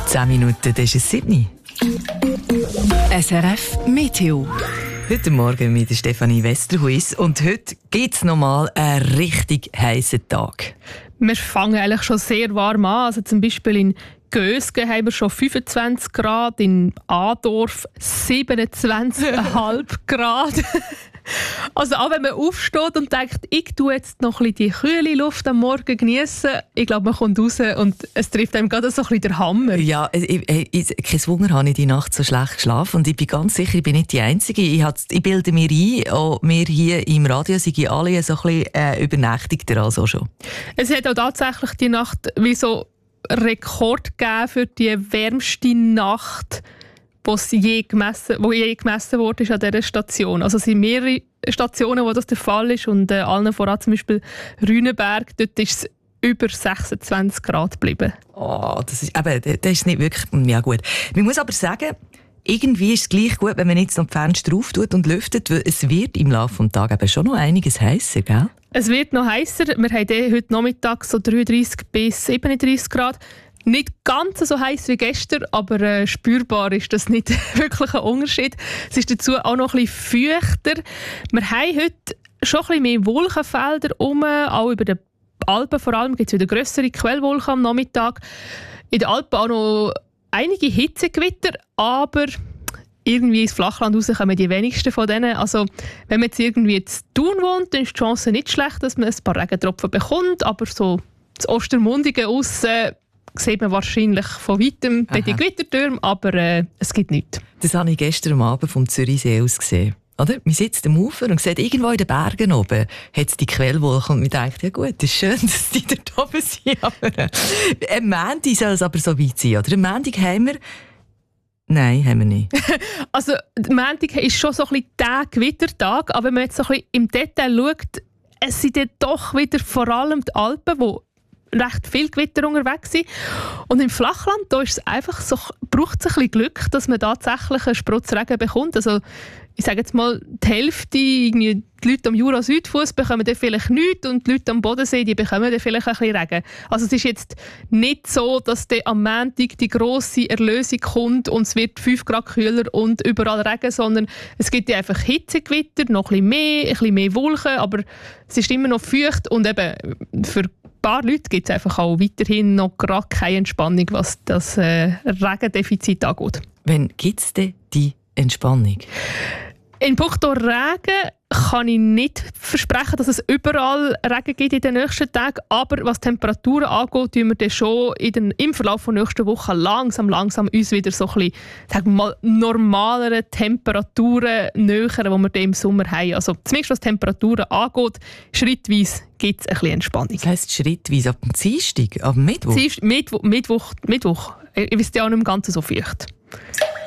10 Minuten, das ist 7. SRF Meteo. Heute Morgen mit Stefanie Westerhuis und heute gibt es nochmal einen richtig heissen Tag. Wir fangen eigentlich schon sehr warm an. Also zum Beispiel in Gösgen haben wir schon 25 Grad, in Adorf 27,5 Grad. Also auch wenn man aufsteht und denkt, ich tue jetzt noch ein bisschen die kühle Luft am Morgen genießen, ich glaube, man kommt raus und es trifft einem gerade so ein bisschen der Hammer. Ja, kein Wunder habe ich die Nacht so schlecht geschlafen und ich bin ganz sicher, ich bin nicht die Einzige. Ich bilde mir ein, auch wir hier im Radio sind alle so ein bisschen übernächtigter als auch schon. Es hat auch tatsächlich die Nacht wie so Rekord gegeben für die wärmste Nacht, wo je gemessen wurde an dieser Station. Also es sind mehrere Stationen, wo das der Fall ist und allen voran zum Beispiel Rüneberg, dort ist es über 26 Grad geblieben. Oh, das ist nicht wirklich... Ja gut. Man muss aber sagen, irgendwie ist es gleich gut, wenn man jetzt noch die Fenster auftut und lüftet, weil es wird im Laufe des Tages eben schon noch einiges heißer, gell? Es wird noch heißer. Wir haben heute Nachmittag so 33 bis 37 Grad. Nicht ganz so heiß wie gestern, aber spürbar ist das nicht wirklich ein Unterschied. Es ist dazu auch noch ein bisschen feuchter. Wir haben heute schon ein bisschen mehr Wolkenfelder rum, auch über den Alpen vor allem gibt es wieder grössere Quellwolken am Nachmittag. In den Alpen auch noch einige Hitzegewitter, aber irgendwie ins Flachland raus kommen die wenigsten von denen. Also wenn man jetzt irgendwie in Thun wohnt, dann ist die Chance nicht schlecht, dass man ein paar Regentropfen bekommt, aber so das Ostermundigen aussen sieht man wahrscheinlich von weitem die Gewittertürme, aber es gibt nichts. Das habe ich gestern am Abend vom Zürichsee aus gesehen. Oder? Man sitzt am Ufer und sieht, irgendwo in den Bergen oben hat es die Quellwolken und man denkt, ja gut, es ist schön, dass die da oben sind, aber am Montag soll es aber so weit sein, oder? Am Montag haben wir... Nein, haben wir nicht. Also, der Montag ist schon so ein bisschen der Gewittertag, aber wenn man jetzt so ein bisschen im Detail schaut, es sind dann doch wieder vor allem die Alpen, wo recht viel Gewitter unterwegs sind. Und im Flachland da ist es einfach so, braucht es ein bisschen Glück, dass man tatsächlich einen Sprotzregen bekommt. Also ich sage jetzt mal, die Hälfte, irgendwie die Leute am Jura-Südfuss bekommen dann vielleicht nichts und die Leute am Bodensee, die bekommen dann vielleicht ein bisschen Regen. Also es ist jetzt nicht so, dass dann am Montag die grosse Erlösung kommt und es wird 5 Grad kühler und überall Regen, sondern es gibt ja einfach Hitzegewitter, noch ein bisschen mehr Wolken, aber es ist immer noch feucht und eben für ein paar Leute gibt es einfach auch weiterhin noch gerade keine Entspannung, was das Regendefizit angeht. Wann gibt es denn die Entspannung? In puncto Regen kann ich nicht versprechen, dass es überall Regen gibt in den nächsten Tagen, aber was Temperaturen angeht, tun wir dann schon im Verlauf der nächsten Woche langsam uns wieder so ein bisschen, sagen wir mal, normalere Temperaturen nähern, die wir dann im Sommer haben. Also zumindest was Temperaturen angeht, schrittweise gibt es ein bisschen Entspannung. Das heisst schrittweise ab dem Dienstag, ab dem Mittwoch? Mittwoch. Ich weiß ja auch nicht im Ganzen so feucht.